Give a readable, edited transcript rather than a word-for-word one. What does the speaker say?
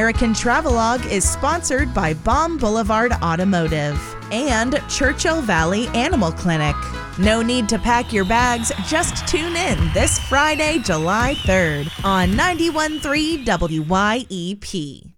American Travelogue is sponsored by Baum Boulevard Automotive and Churchill Valley Animal Clinic. No need to pack your bags, just tune in this Friday, July 3rd on 91.3 WYEP.